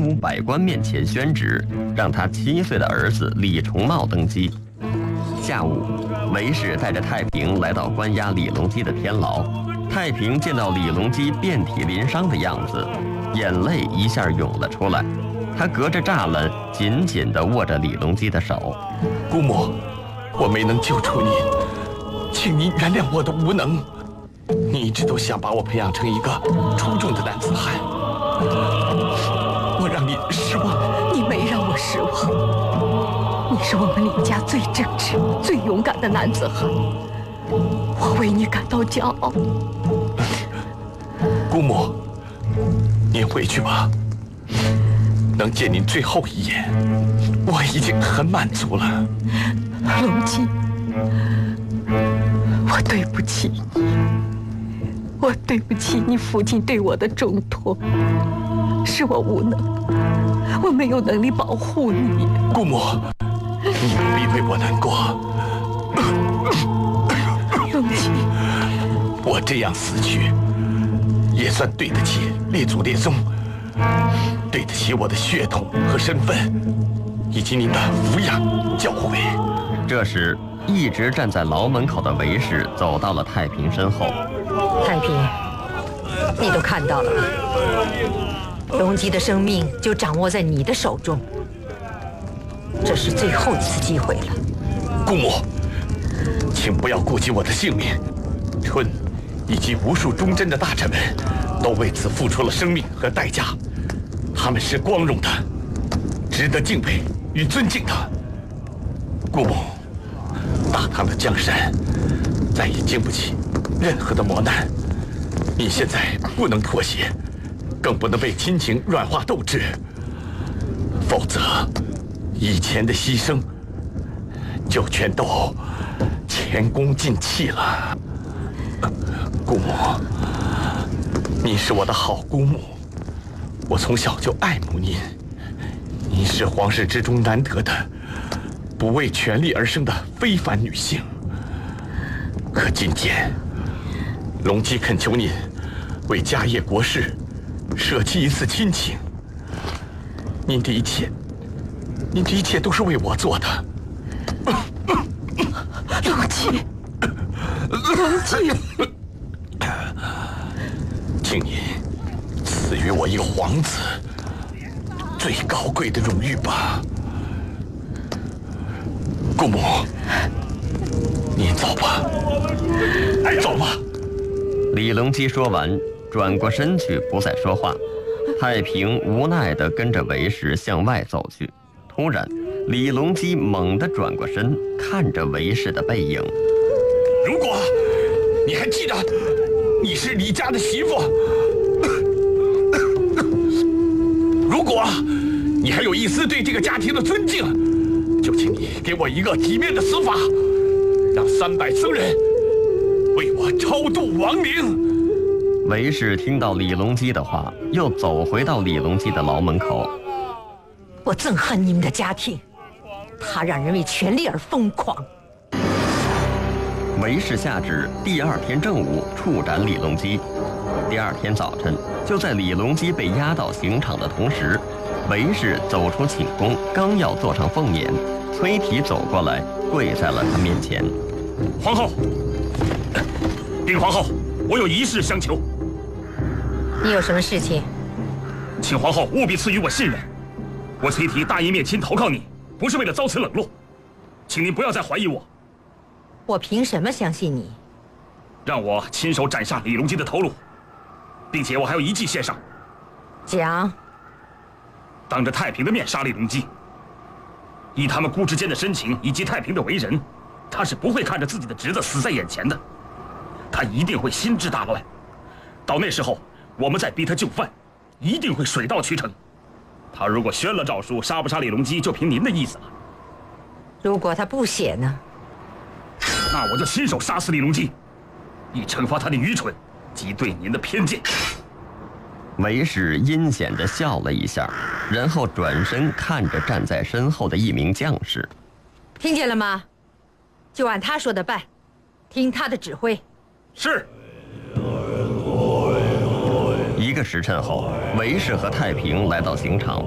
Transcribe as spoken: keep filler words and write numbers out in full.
出百官面前宣旨，让他七岁的儿子李重茂登基。下午，韦氏带着太平来到关押李隆基的天牢。太平见到李隆基遍体鳞伤的样子，眼泪一下涌了出来。他隔着栅栏紧紧地握着李隆基的手。 姑母，我没能救出您，请您原谅我的无能。你一直都想把我培养成一个出众的男子汉，我让你失望。 你没让我失望，你是我们李家最正直、最勇敢的男子汉，我为你感到骄傲。 姑母，您回去吧。能见您最后一眼，我已经很满足了。 隆基，我对不起你，我对不起你父亲对我的重托，是我无能，我没有能力保护你。 姑母，你不必为我难过。 隆基， 我这样死去，也算对得起列祖列宗，对得起我的血统和身份，以及您的抚养教诲。 这时，一直站在牢门口的韦氏走到了太平身后。 太平，你都看到了，隆基的生命就掌握在你的手中，这是最后一次机会了。 姑母，请不要顾及我的性命。春以及无数忠贞的大臣们都为此付出了生命和代价，他们是光荣的，值得敬畏与尊敬的。姑母，大唐的江山再也经不起任何的磨难，你现在不能妥协，更不能为亲情软化斗志，否则以前的牺牲就全都前功尽弃了。姑母，你是我的好姑母，我从小就爱慕您。您是皇室之中难得的不为权力而生的非凡女性。可今天，隆基恳求您为家业国事舍弃一次亲情。您这一切，您这一切都是为我做的。 隆基，隆基。 请您赐予我一个皇子最高贵的荣誉吧。姑母，您走吧，走吧。 李隆基说完，转过身去，不再说话。太平无奈地跟着韦氏向外走去。突然，李隆基猛地转过身，看着韦氏的背影。 如果你还记得你是李家的媳妇，如果你还有一丝对这个家庭的尊敬，就请你给我一个体面的死法，让三百僧人为我超度亡灵。 韦氏听到李隆基的话，又走回到李隆基的牢门口。 我憎恨你们的家庭，他让人为权力而疯狂。 韦氏下旨，第二天正午处斩李隆基。第二天早晨，就在李隆基被押到刑场的同时，韦氏走出寝宫，刚要坐上凤辇，崔提走过来，跪在了他面前。 皇后，禀皇后，我有一事相求。 你有什么事情？ 请皇后务必赐予我信任。我崔提大义灭亲投靠你，不是为了遭此冷落，请您不要再怀疑我。 我凭什么相信你？ 让我亲手斩下李隆基的头颅，并且我还有一计献上。 讲。 当着太平的面杀李隆基，以他们姑之间的深情以及太平的为人，他是不会看着自己的侄子死在眼前的，他一定会心智大乱。到那时候，我们再逼他就范，一定会水到渠成。他如果宣了诏书，杀不杀李隆基就凭您的意思了。 如果他不写呢？ 那我就亲手杀死李隆基，以惩罚他的愚蠢及对您的偏见。 韦氏阴险地笑了一下，然后转身看着站在身后的一名将士。 听见了吗？就按他说的办，听他的指挥。 是。 一个时辰后，韦氏和太平来到刑场，